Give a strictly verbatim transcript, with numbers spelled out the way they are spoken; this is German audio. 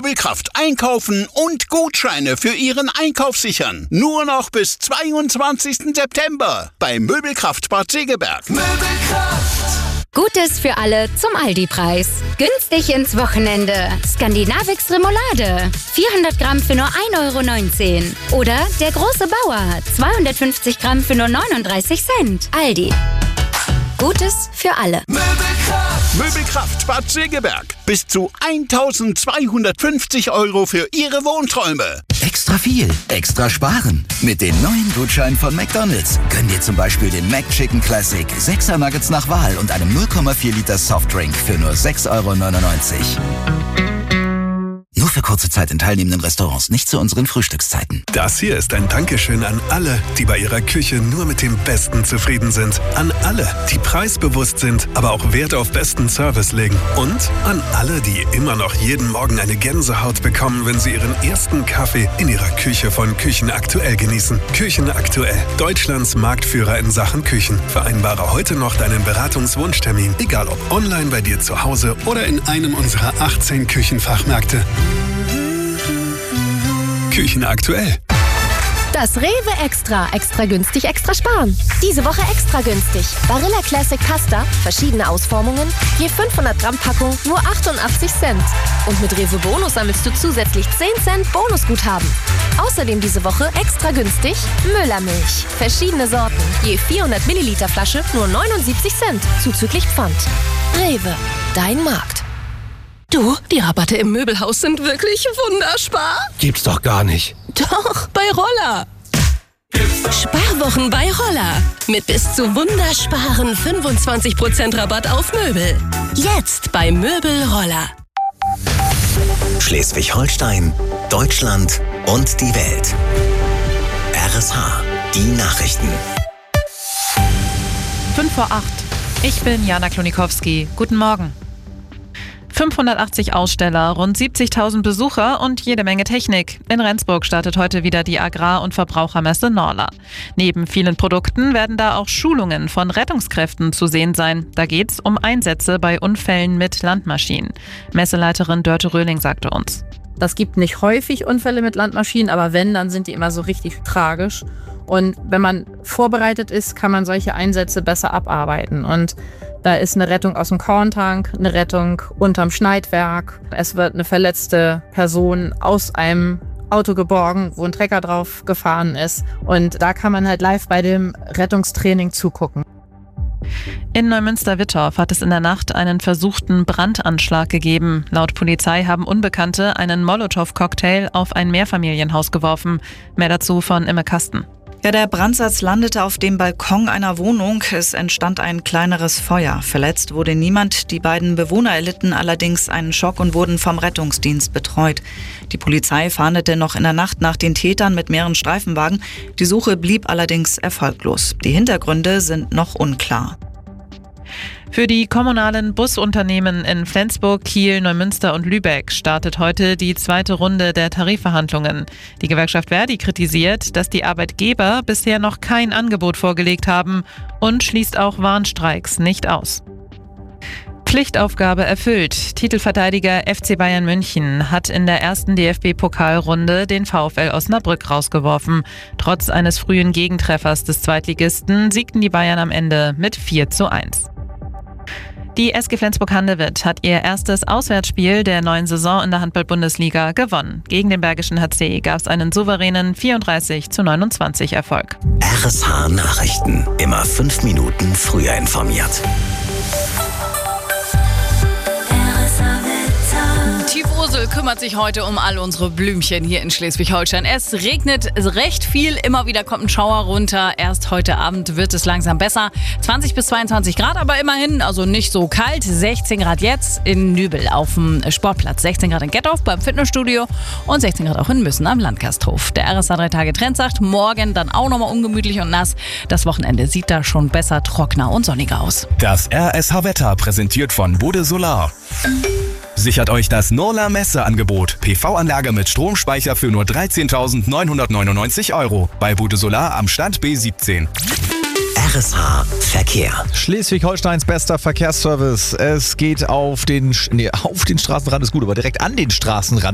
Möbelkraft einkaufen und Gutscheine für Ihren Einkauf sichern. Nur noch bis zweiundzwanzigsten September bei Möbelkraft Bad Segeberg. Möbelkraft. Gutes für alle zum Aldi-Preis. Günstig ins Wochenende. Skandinavix Remoulade. vierhundert Gramm für nur ein Euro neunzehn. Oder der große Bauer. zweihundertfünfzig Gramm für nur neununddreißig Cent. Aldi. Gutes für alle. Möbelkraft. Möbelkraft Bad Segeberg. Bis zu eintausendzweihundertfünfzig Euro für Ihre Wohnträume. Extra viel, extra sparen. Mit den neuen Gutscheinen von McDonald's könnt ihr zum Beispiel den McChicken Classic, sechser Nuggets nach Wahl und einem null Komma vier Liter Softdrink für nur sechs Euro neunundneunzig. Nur für kurze Zeit in teilnehmenden Restaurants, nicht zu unseren Frühstückszeiten. Das hier ist ein Dankeschön an alle, die bei ihrer Küche nur mit dem Besten zufrieden sind. An alle, die preisbewusst sind, aber auch Wert auf besten Service legen. Und an alle, die immer noch jeden Morgen eine Gänsehaut bekommen, wenn sie ihren ersten Kaffee in ihrer Küche von Küchen Aktuell genießen. Küchen Aktuell, Deutschlands Marktführer in Sachen Küchen. Vereinbare heute noch deinen Beratungswunschtermin, egal ob online bei dir zu Hause oder in einem unserer achtzehn Küchenfachmärkte. Küchen Aktuell. Das Rewe Extra. Extra günstig, extra sparen. Diese Woche extra günstig. Barilla Classic Pasta, verschiedene Ausformungen, je fünfhundert Gramm Packung, nur achtundachtzig Cent. Und mit Rewe Bonus sammelst du zusätzlich zehn Cent Bonusguthaben. Außerdem diese Woche extra günstig Müllermilch. Verschiedene Sorten, je vierhundert Milliliter Flasche, nur neunundsiebzig Cent, zuzüglich Pfand. Rewe, dein Markt. Du, die Rabatte im Möbelhaus sind wirklich wunderspar. Gibt's doch gar nicht. Doch, bei Roller. Sparwochen bei Roller. Mit bis zu wundersparen fünfundzwanzig Prozent Rabatt auf Möbel. Jetzt bei Möbel Roller. Schleswig-Holstein, Deutschland und die Welt. R S H, die Nachrichten. fünf vor acht. Ich bin Jana Klonikowski. Guten Morgen. fünfhundertachtzig Aussteller, rund siebzigtausend Besucher und jede Menge Technik. In Rendsburg startet heute wieder die Agrar- und Verbrauchermesse Norla. Neben vielen Produkten werden da auch Schulungen von Rettungskräften zu sehen sein. Da geht's um Einsätze bei Unfällen mit Landmaschinen. Messeleiterin Dörte Röhling sagte uns: Das gibt nicht häufig Unfälle mit Landmaschinen, aber wenn, dann sind die immer so richtig tragisch. Und wenn man vorbereitet ist, kann man solche Einsätze besser abarbeiten. Und da ist eine Rettung aus dem Korntank, eine Rettung unterm Schneidwerk. Es wird eine verletzte Person aus einem Auto geborgen, wo ein Trecker drauf gefahren ist. Und da kann man halt live bei dem Rettungstraining zugucken. In Neumünster-Wittorf hat es in der Nacht einen versuchten Brandanschlag gegeben. Laut Polizei haben Unbekannte einen Molotow-Cocktail auf ein Mehrfamilienhaus geworfen. Mehr dazu von Imme Kasten. Ja, der Brandsatz landete auf dem Balkon einer Wohnung. Es entstand ein kleineres Feuer. Verletzt wurde niemand. Die beiden Bewohner erlitten allerdings einen Schock und wurden vom Rettungsdienst betreut. Die Polizei fahndete noch in der Nacht nach den Tätern mit mehreren Streifenwagen. Die Suche blieb allerdings erfolglos. Die Hintergründe sind noch unklar. Für die kommunalen Busunternehmen in Flensburg, Kiel, Neumünster und Lübeck startet heute die zweite Runde der Tarifverhandlungen. Die Gewerkschaft Verdi kritisiert, dass die Arbeitgeber bisher noch kein Angebot vorgelegt haben und schließt auch Warnstreiks nicht aus. Pflichtaufgabe erfüllt. Titelverteidiger F C Bayern München hat in der ersten D F B-Pokalrunde den VfL Osnabrück rausgeworfen. Trotz eines frühen Gegentreffers des Zweitligisten siegten die Bayern am Ende mit vier zu eins. Die S G Flensburg-Handewitt hat ihr erstes Auswärtsspiel der neuen Saison in der Handball-Bundesliga gewonnen. Gegen den Bergischen H C gab es einen souveränen vierunddreißig zu neunundzwanzig Erfolg. R S H Nachrichten. Immer fünf Minuten früher informiert. Tief Ursel kümmert sich heute um all unsere Blümchen hier in Schleswig-Holstein. Es regnet recht viel, immer wieder kommt ein Schauer runter. Erst heute Abend wird es langsam besser. zwanzig bis zweiundzwanzig Grad aber immerhin, also nicht so kalt. sechzehn Grad jetzt in Nübel auf dem Sportplatz, sechzehn Grad in Gettorf beim Fitnessstudio und sechzehn Grad auch in Müssen am Landgasthof. Der R S A drei Tage Trend sagt, morgen dann auch nochmal ungemütlich und nass. Das Wochenende sieht da schon besser, trockener und sonniger aus. Das R S H-Wetter präsentiert von Bode Solar. Sichert euch das Norla Messeangebot. P V-Anlage mit Stromspeicher für nur dreizehntausendneunhundertneunundneunzig Euro. Bei Bode Solar am Stand B siebzehn. R S H Verkehr. Schleswig-Holsteins bester Verkehrsservice. Es geht auf den, nee, auf den Straßenrand ist gut, aber direkt an den Straßenrand.